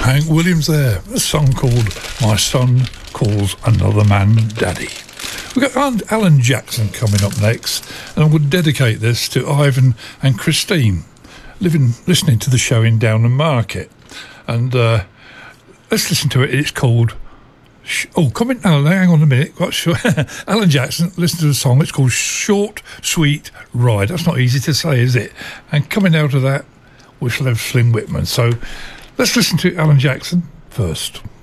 Hank Williams there, a song called My Son Calls Another Man Daddy. We've got Alan Jackson coming up next, and I'm going to dedicate this to Ivan and Christine, listening to the show in Downham Market. And let's listen to it. It's called... hang on a minute. Quite sure. Alan Jackson, listen to the song. It's called Short, Sweet Ride. That's not easy to say, is it? And coming out of that, we shall have Slim Whitman. So let's listen to Alan Jackson first.